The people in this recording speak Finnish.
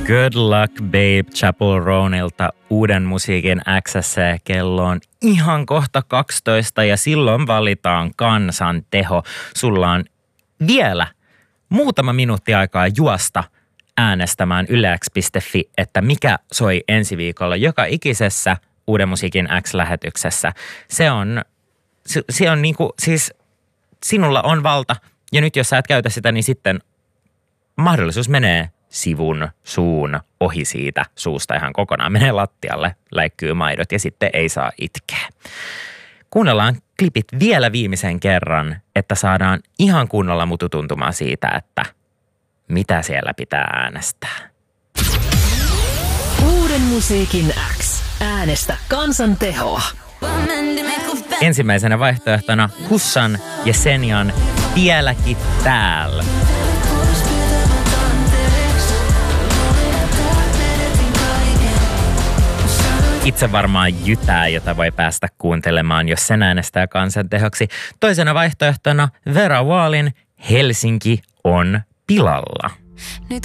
Good Luck Babe Chappell Roanilta uuden musiikin X:ssä. Kello on ihan kohta 12 ja silloin valitaan kansan teho. Sulla on vielä muutama minuutti aikaa juosta äänestämään ylex.fi, että mikä soi ensi viikolla joka ikisessä uuden musiikin X-lähetyksessä. Se on niinku, siis sinulla on valta ja nyt jos sä et käytä sitä, niin sitten mahdollisuus menee sivun, suun, ohi siitä suusta ihan kokonaan. Menee lattialle, läikkyy maidot ja sitten ei saa itkeä. Kuunnellaan klipit vielä viimeisen kerran, että saadaan ihan kunnolla mututuntumaa siitä, että mitä siellä pitää äänestää. Uuden musiikin X. Äänestä kansan tehoa. Ensimmäisenä vaihtoehtona Hussan ja Senjan Vieläkin täällä. Itse varmaan jytää, jota voi päästä kuuntelemaan, jos sen äänestää kansantehoksi. Toisena vaihtoehtona Vera Wallin Helsinki on pilalla. Nyt